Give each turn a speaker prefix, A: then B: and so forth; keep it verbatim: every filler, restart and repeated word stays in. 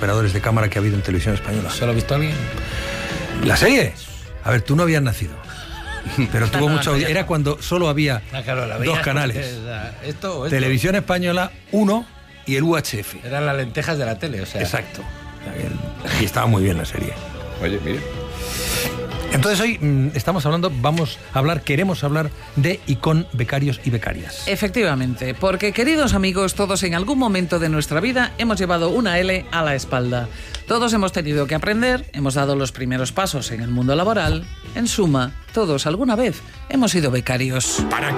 A: operadores de cámara que ha habido en Televisión Española.
B: ¿Se lo ha visto alguien?
A: ¿La serie? A ver, tú no habías nacido. Pero tuvo
B: no,
A: mucha
B: no,
A: audiencia.
B: no.
A: Era cuando solo había
B: Ah, claro, la
A: dos
B: veías
A: canales.
B: porque, o sea, esto, o esto.
A: Televisión Española uno y el U H F.
B: Eran las lentejas de la tele, o sea.
A: Exacto. Y estaba muy bien la serie.
C: Oye, mire.
A: Entonces hoy mmm, estamos hablando, vamos a hablar, queremos hablar de y con becarios y becarias.
D: Efectivamente, porque queridos amigos, todos en algún momento de nuestra vida hemos llevado una L a la espalda. Todos hemos tenido que aprender, hemos dado los primeros pasos en el mundo laboral. En suma, todos alguna vez hemos sido becarios.
A: ¿Para